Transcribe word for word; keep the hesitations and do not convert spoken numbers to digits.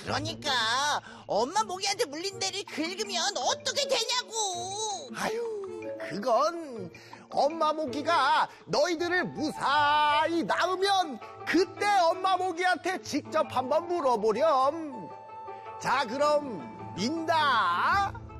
그러니까 엄마 모기한테 물린 데를 긁으면 어떻게 되냐고. 아유, 그건 엄마 모기가 너희들을 무사히 낳으면 그때 엄마 모기한테 직접 한번 물어보렴. 자, 그럼 민다.